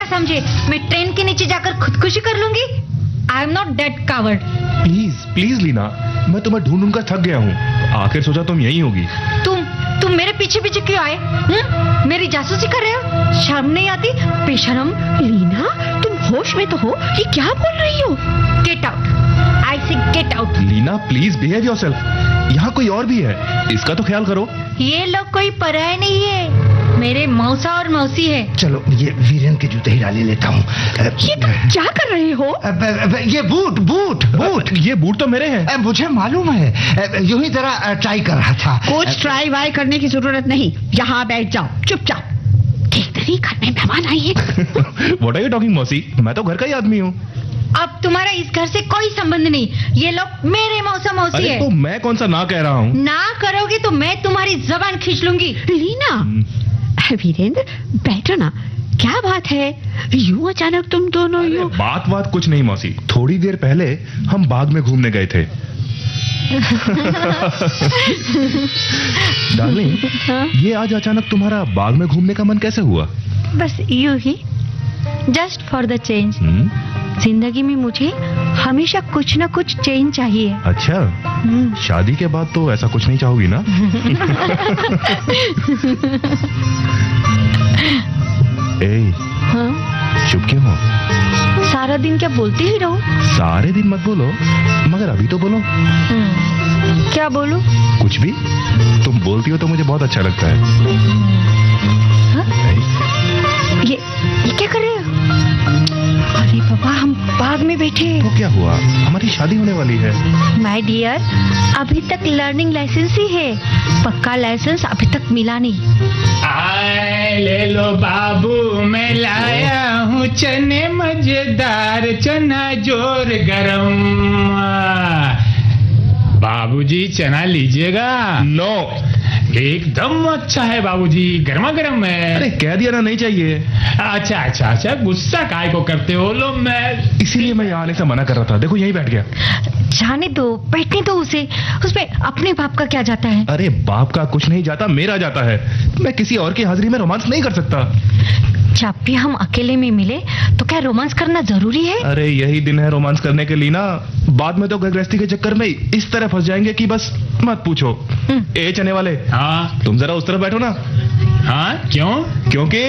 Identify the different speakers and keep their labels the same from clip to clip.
Speaker 1: समझे मैं ट्रेन के नीचे जाकर खुदकुशी कर लूंगी? I am not that coward.
Speaker 2: Please please Leena, मैं तुम्हें ढूंढ कर थक गया हूँ। आखिर सोचा तुम यहीं होगी।
Speaker 1: तुम मेरे पीछे पीछे क्यों आए? मेरी जासूसी कर रहे हो? शर्म नहीं आती? बेशरम।
Speaker 3: लीना, तुम होश में तो हो? ये क्या बोल रही हो?
Speaker 1: गेट आउट, आई से get out.
Speaker 2: Leena please behave yourself. यहाँ कोई और भी है, इसका तो ख्याल करो।
Speaker 1: ये लोग कोई पराये नहीं है, मेरे मौसा और मौसी है।
Speaker 4: चलो ये वीरेन के जूते ही डाले लेता हूँ।
Speaker 3: ये तुम क्या कर रहे हो?
Speaker 4: ये बूट
Speaker 2: ये बूट तो मेरे हैं।
Speaker 4: मुझे मालूम है, यूं ही जरा ट्राई कर रहा था।
Speaker 3: कुछ ट्राई वाई करने की जरूरत नहीं, यहाँ बैठ जाओ चुपचाप। देखते नहीं घर में मेहमान आई है।
Speaker 2: व्हाट आर यू टॉकिंग मौसी, मैं तो घर का ही आदमी हूँ।
Speaker 1: अब तुम्हारा इस घर से कोई संबंध नहीं, ये लोग मेरे मौसा मौसी
Speaker 2: अरे
Speaker 1: है।
Speaker 2: तो मैं कौन सा ना कह रहा हूँ?
Speaker 1: ना करोगे तो मैं तुम्हारी जबान खींच लूंगी।
Speaker 3: लीना, वीरेंद्र बैठो ना, क्या बात है? यूं अचानक तुम दोनों यूं?
Speaker 2: बात कुछ नहीं मौसी, थोड़ी देर पहले हम बाग में घूमने गए थे। डार्लिंग, ये आज अचानक तुम्हारा बाग में घूमने का मन कैसे हुआ?
Speaker 1: बस यूं ही, जस्ट फॉर द चेंज। जिंदगी में मुझे हमेशा कुछ ना कुछ चेंज चाहिए।
Speaker 2: अच्छा, शादी के बाद तो ऐसा कुछ नहीं चाहोगी ना? ए, चुप क्यों हो?
Speaker 1: सारा दिन क्या बोलते ही रहो?
Speaker 2: सारे दिन मत बोलो, मगर अभी तो बोलो।
Speaker 1: क्या बोलूं?
Speaker 2: कुछ भी, तुम बोलती हो तो मुझे बहुत अच्छा लगता है।
Speaker 1: ये क्या कर रहे हो? अरे पापा, हम बाग में बैठे।
Speaker 2: तो क्या हुआ, हमारी शादी होने वाली है।
Speaker 1: माय डियर, अभी तक लर्निंग लाइसेंस ही है, पक्का लाइसेंस अभी तक मिला नहीं।
Speaker 5: आए ले लो बाबू, मैं लाया हूँ चने मजेदार, चना जोर गरम। बाबूजी चना लीजिएगा।
Speaker 2: नो,
Speaker 5: एकदम अच्छा है बाबूजी, गर्मा गर्म है।
Speaker 2: अरे कह दिया ना, नहीं चाहिए।
Speaker 5: अच्छा, गुस्सा काय को करते हो? लो मैं
Speaker 2: इसीलिए मैं यहाँ आने से मना कर रहा था। देखो यहीं बैठ गया।
Speaker 1: जाने दो, बैठने दो उसे, उसमें अपने बाप का क्या जाता है?
Speaker 2: अरे बाप का कुछ नहीं जाता, मेरा जाता है। मैं किसी और की हाजिरी में रोमांस नहीं कर सकता।
Speaker 1: जब भी हम अकेले में मिले तो क्या रोमांस करना जरूरी है?
Speaker 2: अरे यही दिन है रोमांस करने के लिए ना, बाद में तो घर गृहस्थी के चक्कर में इस तरह फंस जाएंगे कि बस मत पूछो। ए चने वाले,
Speaker 5: हाँ
Speaker 2: तुम जरा उस तरफ बैठो ना।
Speaker 5: हाँ क्यों?
Speaker 2: क्योंकि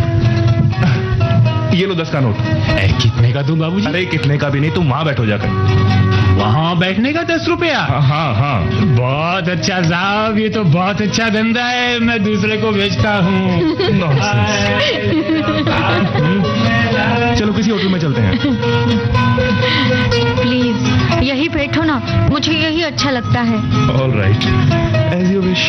Speaker 2: ये लो 10 का नोट।
Speaker 5: कितने का दूं बाबूजी?
Speaker 2: अरे कितने का भी नहीं, तुम वहां बैठो जाकर।
Speaker 5: वहाँ बैठने का 10 रुपया?
Speaker 2: हाँ।
Speaker 5: बहुत अच्छा साहब, ये तो बहुत अच्छा धंधा है, मैं दूसरे को बेचता हूँ।
Speaker 2: चलो किसी होटल में चलते हैं।
Speaker 1: प्लीज यही बैठो ना, मुझे यही अच्छा लगता है।
Speaker 2: All right, as you wish.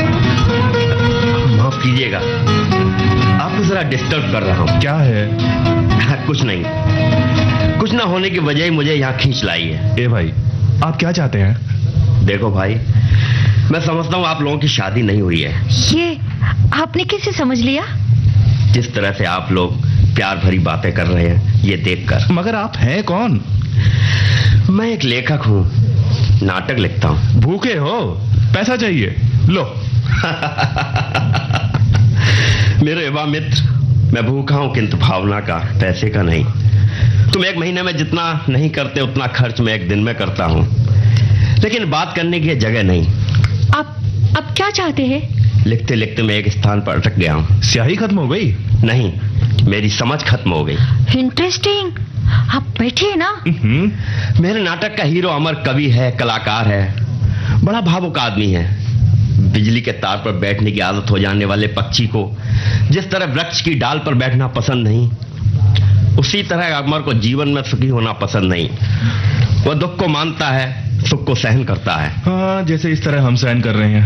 Speaker 6: माफ कीजिएगा, आपको जरा डिस्टर्ब कर रहा हूँ।
Speaker 2: क्या है?
Speaker 6: कुछ नहीं, कुछ ना होने की वजह ही मुझे यहाँ खींच लाई है।
Speaker 2: ए भाई, आप क्या चाहते हैं?
Speaker 6: देखो भाई, मैं समझता हूँ आप लोगों की शादी नहीं हुई है।
Speaker 1: ये आपने कैसे समझ लिया?
Speaker 6: जिस तरह से आप लोग प्यार भरी बातें कर रहे हैं ये देखकर।
Speaker 2: मगर आप हैं कौन?
Speaker 6: मैं एक लेखक हूँ, नाटक लिखता हूँ।
Speaker 2: भूखे हो? पैसा चाहिए, लो।
Speaker 6: मेरे युवा मित्र, मैं भूखा हूँ किंतु भावना का, पैसे का नहीं। तुम एक महीने में जितना नहीं करते उतना खर्च मैं एक दिन में करता हूँ, लेकिन बात करने की जगह नहीं।
Speaker 1: आप क्या चाहते हैं?
Speaker 6: लिखते लिखते मैं एक स्थान पर अटक गया हूँ।
Speaker 2: स्याही खत्म हो गई?
Speaker 6: नहीं, मेरी समझ खत्म हो गई।
Speaker 1: इंटरेस्टिंग, आप बैठिए ना।
Speaker 6: मेरे नाटक का हीरो अमर कवि है, कलाकार है, बड़ा भावुक आदमी है। बिजली के तार पर बैठने की आदत हो जाने वाले पक्षी को जिस तरह वृक्ष की डाल पर बैठना पसंद नहीं, उसी तरह अमर को जीवन में सुखी होना पसंद नहीं। वह दुख को मानता है, सुख को सहन करता है।
Speaker 2: हाँ, जैसे इस तरह हम सहन कर रहे हैं।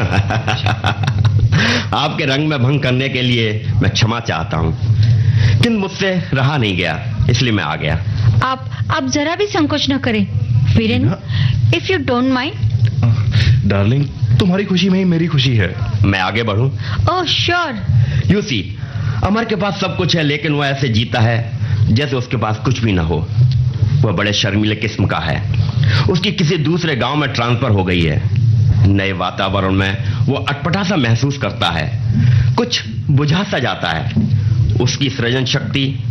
Speaker 6: आपके रंग में भंग करने के लिए मैं क्षमा चाहता हूँ, किंतु मुझसे रहा नहीं गया, इसलिए मैं आ गया।
Speaker 1: आप जरा भी संकोच न करें Viren, if you don't mind.
Speaker 2: Darling, तुम्हारी खुशी में ही मेरी खुशी है।
Speaker 6: मैं आगे बढ़ूं?
Speaker 1: Oh sure.
Speaker 6: यू सी, अमर के पास सब कुछ है, लेकिन वह ऐसे जीता है जैसे उसके पास कुछ भी ना हो। वह बड़े शर्मीले किस्म का है। उसकी किसी दूसरे गांव में ट्रांसफर हो गई है। नए वातावरण में वो अटपटा सा महसूस करता है, कुछ बुझा सा जाता है। उसकी सृजन शक्ति